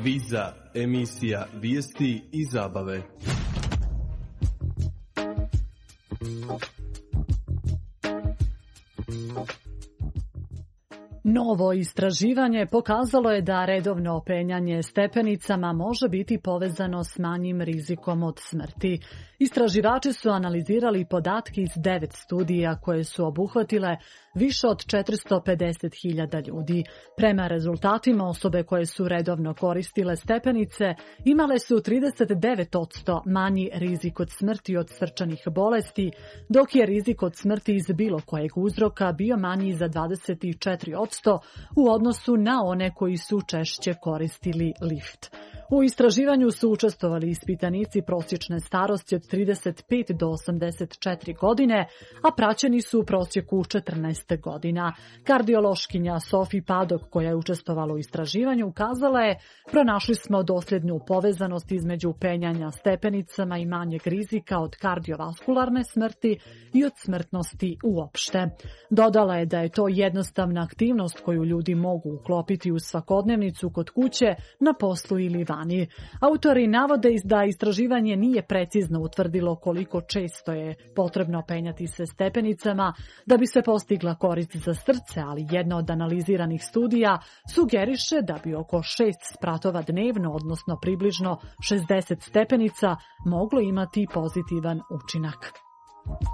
Viza, emisija vijesti i zabave. Novo istraživanje pokazalo je da redovno penjanje stepenicama može biti povezano s manjim rizikom od smrti. Istraživači su analizirali podatke iz 9 studija koje su obuhvatile više od 450.000 ljudi. Prema rezultatima, osobe koje su redovno koristile stepenice imale su 39% manji rizik od smrti od srčanih bolesti, dok je rizik od smrti iz bilo kojeg uzroka bio manji za 24% u odnosu na one koji su češće koristili lift. U istraživanju su učestvovali ispitanici prosječne starosti od 35 do 84 godine, a praćeni su u prosjeku 14 godina. Kardiološkinja Sophie Paddock, koja je učestvovala u istraživanju, ukazala je: pronašli smo dosljednu povezanost između penjanja stepenicama i manjeg rizika od kardiovaskularne smrti i od smrtnosti uopšte. Dodala je da je to jednostavna aktivnost koju ljudi mogu uklopiti u svakodnevnicu kod kuće, na poslu ili vani. Autori navode da istraživanje nije precizno utvrdilo koliko često je potrebno penjati se stepenicama da bi se postigla korist za srce, ali jedna od analiziranih studija sugeriše da bi oko 6 spratova dnevno, odnosno približno 60 stepenica, moglo imati pozitivan učinak.